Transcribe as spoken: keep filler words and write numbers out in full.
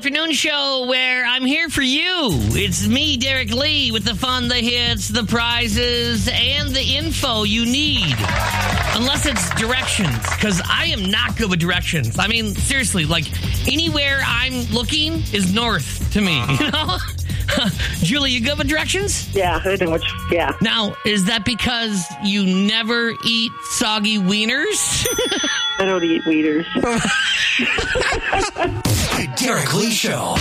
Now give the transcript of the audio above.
afternoon show where I'm here for you. It's me, Derek Lee, with the fun, the hits, the prizes, and the info you need. Unless it's directions, because I am not good with directions. I mean, seriously, like, anywhere I'm looking is north to me, you know? Julie, you good with directions? Yeah, I know which, yeah. Now, is that because you never eat soggy wieners? I don't eat wieners. The Derek Lee Show.